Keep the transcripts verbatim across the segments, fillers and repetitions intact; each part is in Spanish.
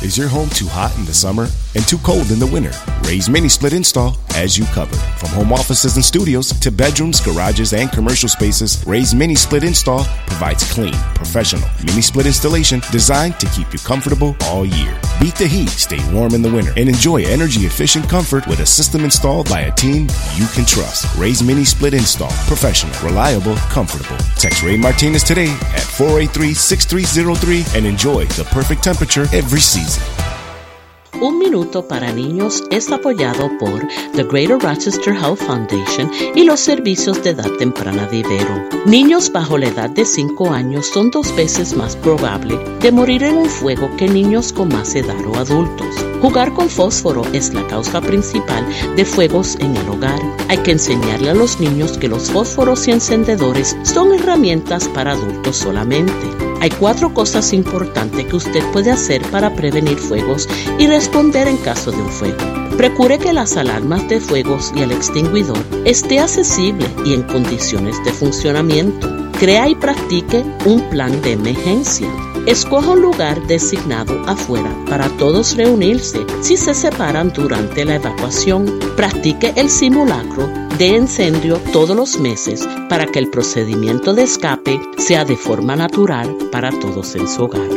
Is your home too hot in the summer and too cold in the winter? Ray's Mini Split Install has you covered. From home offices and studios to bedrooms, garages, and commercial spaces, Ray's Mini Split Install provides clean, professional mini split installation designed to keep you comfortable all year. Beat the heat, stay warm in the winter, and enjoy energy-efficient comfort with a system installed by a team you can trust. Ray's Mini Split Install. Professional, reliable, comfortable. Text Ray Martinez today at four eight three, six three zero three and enjoy the perfect temperature every season. Un Minuto para Niños es apoyado por The Greater Rochester Health Foundation y los servicios de edad temprana de Ibero. Niños bajo la edad de cinco años son dos veces más probable de morir en un fuego que niños con más edad o adultos. Jugar con fósforo es la causa principal de fuegos en el hogar. Hay que enseñarle a los niños que los fósforos y encendedores son herramientas para adultos solamente. Hay cuatro cosas importantes que usted puede hacer para prevenir fuegos y responder en caso de un fuego. Procure que las alarmas de fuegos y el extinguidor esté accesible y en condiciones de funcionamiento. Crea y practique un plan de emergencia. Escoja un lugar designado afuera para todos reunirse si se separan durante la evacuación. Practique el simulacro de incendio todos los meses para que el procedimiento de escape sea de forma natural para todos en su hogar.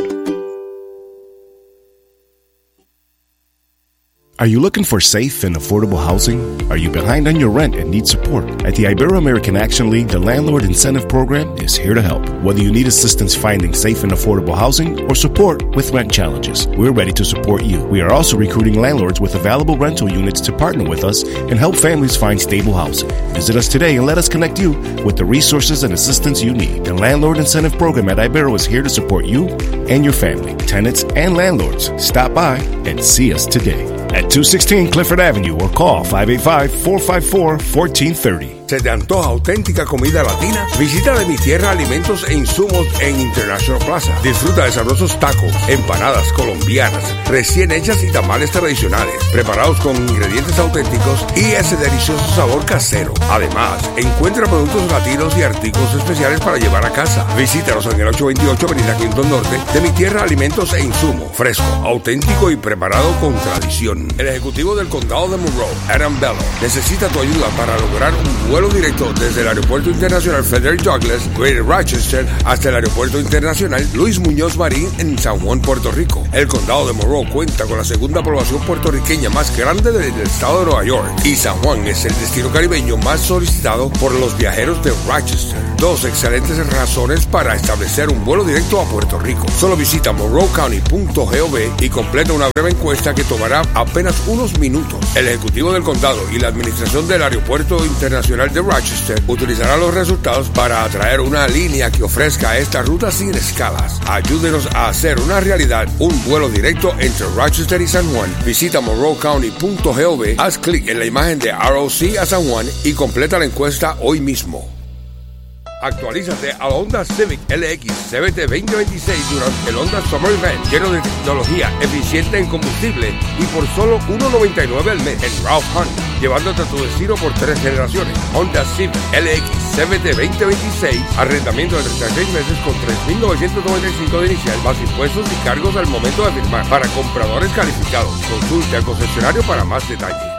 Are you looking for safe and affordable housing? Are you behind on your rent and need support? At the Ibero-American Action League, the Landlord Incentive Program is here to help. Whether you need assistance finding safe and affordable housing or support with rent challenges, we're ready to support you. We are also recruiting landlords with available rental units to partner with us and help families find stable housing. Visit us today and let us connect you with the resources and assistance you need. The Landlord Incentive Program at Ibero is here to support you and your family, tenants, and landlords. Stop by and see us today at two sixteen Clifford Avenue or call five eight five, four five four, one four three zero. ¿Se te antoja auténtica comida latina? Visita De Mi Tierra Alimentos e Insumos en International Plaza. Disfruta de sabrosos tacos, empanadas colombianas, recién hechas y tamales tradicionales, preparados con ingredientes auténticos y ese delicioso sabor casero. Además, encuentra productos latinos y artículos especiales para llevar a casa. Visítanos en el ochocientos veintiocho Avenida Clinton Norte. De Mi Tierra Alimentos e Insumos. Fresco, auténtico y preparado con tradición. El ejecutivo del condado de Monroe, Adam Bello, necesita tu ayuda para lograr un vuelo directo desde el Aeropuerto Internacional Frederick Douglass, Greater Rochester, hasta el Aeropuerto Internacional Luis Muñoz Marín en San Juan, Puerto Rico. El condado de Monroe cuenta con la segunda población puertorriqueña más grande del estado de Nueva York y San Juan es el destino caribeño más solicitado por los viajeros de Rochester. Dos excelentes razones para establecer un vuelo directo a Puerto Rico. Solo visita monroe county punto gov y completa una breve encuesta que tomará apenas unos minutos. El ejecutivo del condado y la administración del Aeropuerto Internacional de Rochester utilizará los resultados para atraer una línea que ofrezca esta ruta sin escalas. Ayúdenos a hacer una realidad un vuelo directo entre Rochester y San Juan. Visita monroe county punto gov, haz clic en la imagen de R O C a San Juan y completa la encuesta hoy mismo. Actualízate a la Honda Civic L X C V T veinte veintiséis durante el Honda Summer Event, lleno de tecnología, eficiente en combustible y por solo uno noventa y nueve al mes en Ralph Honda, llevándote a tu destino por tres generaciones. Honda Civic L X C V T veinte veintiséis, arrendamiento de treinta y seis meses con tres mil novecientos noventa y cinco de inicial, más impuestos y cargos al momento de firmar. Para compradores calificados, consulte al concesionario para más detalles.